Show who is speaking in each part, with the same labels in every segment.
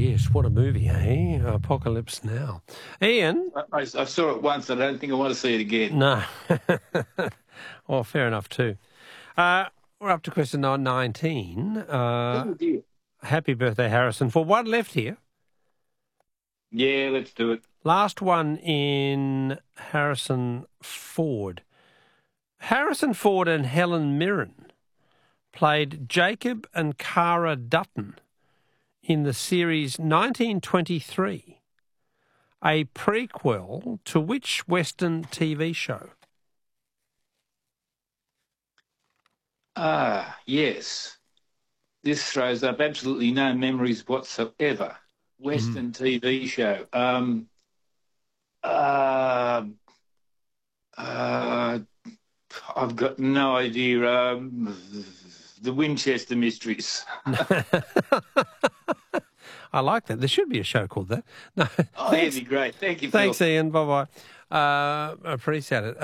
Speaker 1: yes, what a movie, eh? Apocalypse Now. Ian?
Speaker 2: I saw it once. I don't think I want to see it again.
Speaker 1: No. Well, fair enough too. We're up to question 19. Happy birthday, Harrison. For one left here.
Speaker 2: Yeah, let's do it.
Speaker 1: Last one in Harrison Ford. Harrison Ford and Helen Mirren played Jacob and Cara Dutton in the series 1923, a prequel to which Western TV show?
Speaker 2: Yes. This throws up absolutely no memories whatsoever. Western TV show. I've got no idea. The Winchester Mysteries.
Speaker 1: I like that. There should be a show called that. No,
Speaker 2: oh, that'd be great. Thank you,
Speaker 1: Thanks,
Speaker 2: Phil.
Speaker 1: Ian. Bye-bye. Appreciate it.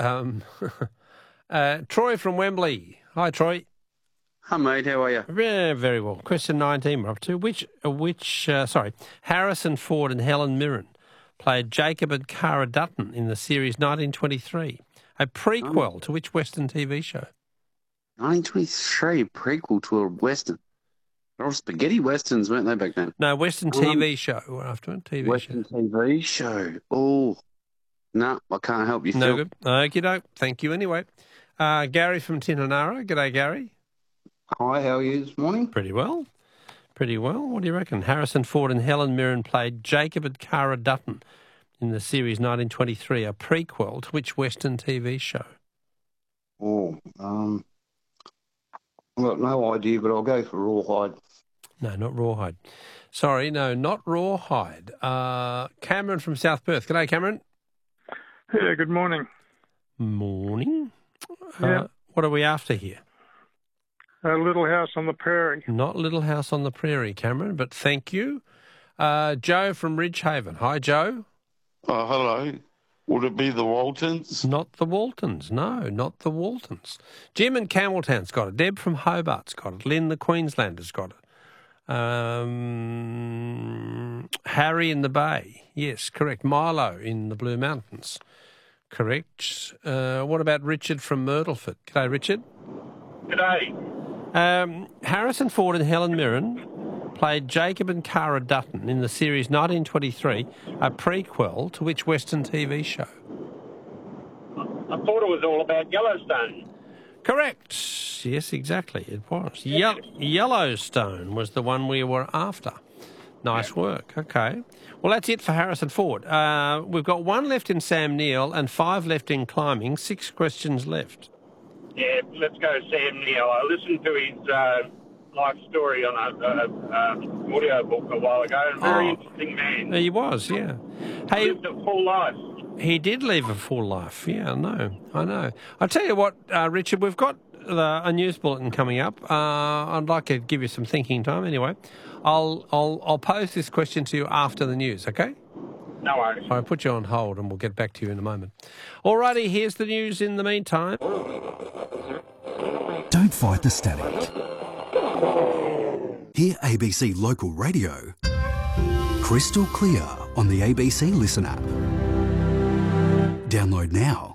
Speaker 1: Troy from Wembley. Hi, Troy.
Speaker 3: Hi, mate. How are you?
Speaker 1: Yeah, very well. Question 19 we're up to. Harrison Ford and Helen Mirren played Jacob and Cara Dutton in the series 1923, a prequel to which Western TV show?
Speaker 3: 1923, prequel to a Western. They're all spaghetti Westerns, weren't they, back then?
Speaker 1: No, Western TV show. We're after it.
Speaker 3: Western TV show. Oh, no, I can't help you, Phil.
Speaker 1: No good. Okey-doke. Thank you anyway. Gary from Tinanara. G'day, Gary.
Speaker 4: Hi, how are you this morning?
Speaker 1: Pretty well. Pretty well. What do you reckon? Harrison Ford and Helen Mirren played Jacob and Cara Dutton in the series 1923, a prequel to which Western TV show?
Speaker 4: Oh, I've got no idea, but I'll go for Rawhide.
Speaker 1: No, not Rawhide. Sorry, no, not Rawhide. Cameron from South Perth. G'day, Cameron.
Speaker 5: Yeah, good morning.
Speaker 1: Morning.
Speaker 5: Yeah.
Speaker 1: What are we after here?
Speaker 5: Little House on the Prairie.
Speaker 1: Not Little House on the Prairie, Cameron, but thank you. Joe from Ridgehaven. Hi, Joe.
Speaker 6: Hello. Would it be the Waltons?
Speaker 1: Not the Waltons. No, not the Waltons. Jim in Campbelltown's got it. Deb from Hobart's got it. Lynn the Queenslander's got it. Harry in the Bay. Yes, correct. Milo in the Blue Mountains. Correct. What about Richard from Myrtleford? G'day, Richard.
Speaker 7: G'day.
Speaker 1: Harrison Ford and Helen Mirren played Jacob and Cara Dutton in the series 1923, a prequel to which Western TV show?
Speaker 7: I thought it was all about Yellowstone.
Speaker 1: Correct. Yes, exactly. It was. Yellowstone was the one we were after. Nice work. Okay. Well, that's it for Harrison Ford. We've got one left in Sam Neill and 5 left in climbing. 6 questions left.
Speaker 7: Yeah, let's go Sam Neill. I listened to his life story on an audio book a while ago. Very interesting man.
Speaker 1: He was, yeah. Hey,
Speaker 7: lived a full life.
Speaker 1: He did live a full life. Yeah, I know. I'll tell you what, Richard, we've got a news bulletin coming up. I'd like to give you some thinking time. Anyway, I'll pose this question to you after the news. Okay?
Speaker 7: No worries.
Speaker 1: I'll put you on hold and we'll get back to you in a moment. All righty, here's the news in the meantime.
Speaker 8: Don't fight the static. Hear ABC Local Radio crystal clear on the ABC Listen app. Download now.